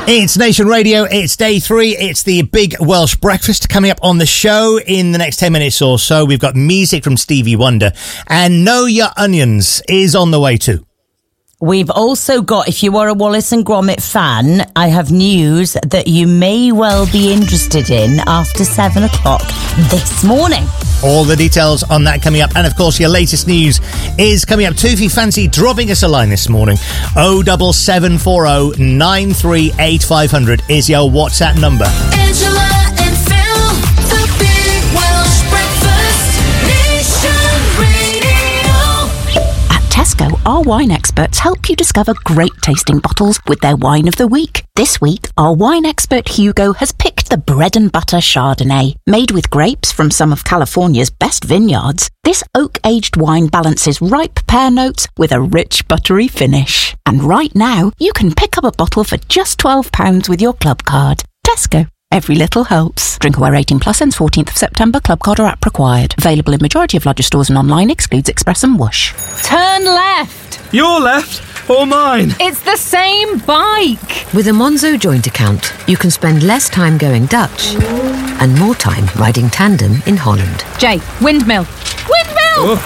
It's Nation Radio, it's day 3, it's the Big Welsh Breakfast coming up on the show in the next 10 minutes or so. We've got music from Stevie Wonder, and Know Your Onions is on the way too. We've also got, if you are a Wallace and Gromit fan, I have news that you may well be interested in after 7 o'clock this morning. All the details on that coming up. And of course, your latest news is coming up too. If you fancy dropping us a line this morning, 07740 938 500 is your WhatsApp number. Angela and Phil, the Big Welsh Breakfast, Nation Radio. At Tesco, our wine experts help you discover great tasting bottles with their wine of the week. This week, our wine expert Hugo has picked the Bread and Butter Chardonnay. Made with grapes from some of California's best vineyards, this oak-aged wine balances ripe pear notes with a rich, buttery finish. And right now, you can pick up a bottle for just £12 with your club card. Tesco. Every little helps. Drinkaware 18 plus ends 14th of September. Club card or app required. Available in majority of larger stores and online. Excludes Express and Whoosh. Turn left. Your left or mine? It's the same bike. With a Monzo joint account, you can spend less time going Dutch and more time riding tandem in Holland. Jay, windmill. Windmill!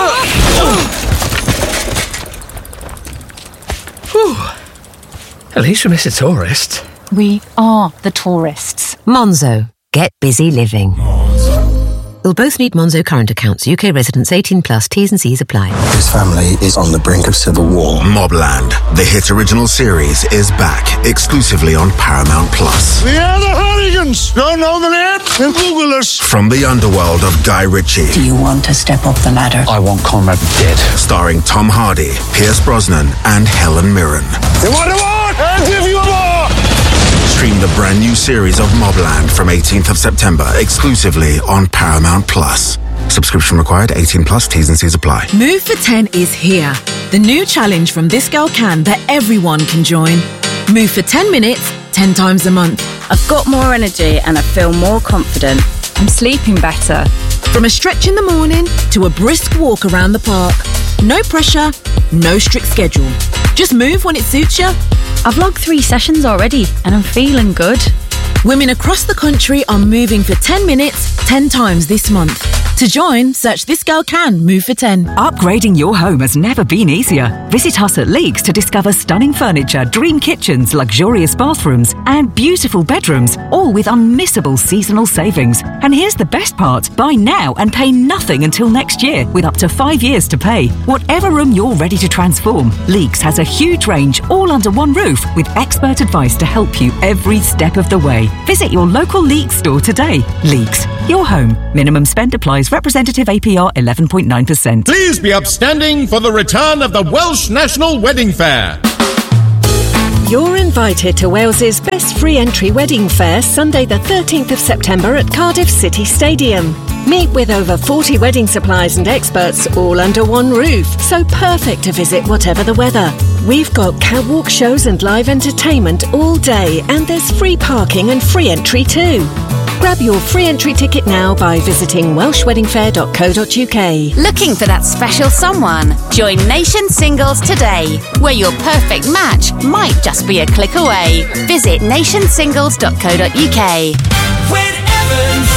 At least we miss a tourist. We are the tourists. Monzo. Get busy living. You'll both need Monzo current accounts. UK residents 18 plus. T's and C's apply. His family is on the brink of civil war. Mobland, the hit original series, is back exclusively on Paramount Plus. We are the Hooligans. Don't know the name? Then Google us. From the underworld of Guy Ritchie. Do you want to step up the ladder? I want Conrad dead. Starring Tom Hardy, Pierce Brosnan, and Helen Mirren. You want a war? I'll give you a war. Stream the brand new series of Mobland from 18th of September exclusively on Paramount Plus. Subscription required, 18 plus, T's and C's apply. Move for 10 is here. The new challenge from This Girl Can that everyone can join. Move for 10 minutes, 10 times a month. I've got more energy and I feel more confident. I'm sleeping better. From a stretch in the morning to a brisk walk around the park. No pressure, no strict schedule. Just move when it suits you. I've logged 3 sessions already and I'm feeling good. Women across the country are moving for 10 minutes, 10 times this month. To join, search This Girl Can Move for 10. Upgrading your home has never been easier. Visit us at Leeks to discover stunning furniture, dream kitchens, luxurious bathrooms and beautiful bedrooms, all with unmissable seasonal savings. And here's the best part. Buy now and pay nothing until next year with up to 5 years to pay. Whatever room you're ready to transform, Leeks has a huge range all under one roof with expert advice to help you every step of the way. Visit your local Leeks store today. Leeks, your home. Minimum spend applies. Representative APR 11.9%. Please be upstanding for the return of the Welsh National Wedding Fair. You're invited to Wales's best free entry wedding fair Sunday the 13th of September at Cardiff City Stadium. Meet with over 40 wedding supplies and experts all under one roof, so perfect to visit whatever the weather. We've got catwalk shows and live entertainment all day, and there's free parking and free entry too. Grab your free entry ticket now by visiting welshweddingfair.co.uk. Looking for that special someone? Join Nation Singles today, where your perfect match might just be a click away. Visit nationsingles.co.uk. Win Evans,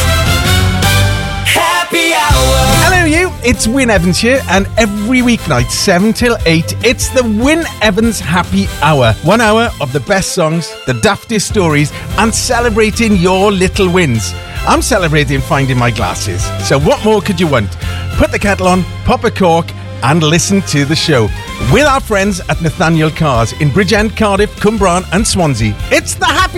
happy hour. Hello you, it's Win Evans here, and every weeknight 7 till 8 it's the Win Evans Happy Hour. 1 hour of the best songs, the daftest stories, and celebrating your little wins. I'm celebrating finding my glasses, so what more could you want? Put the kettle on, pop a cork and listen to the show with our friends at Nathaniel Cars in Bridgend, Cardiff, Cwmbran and Swansea. It's the Happy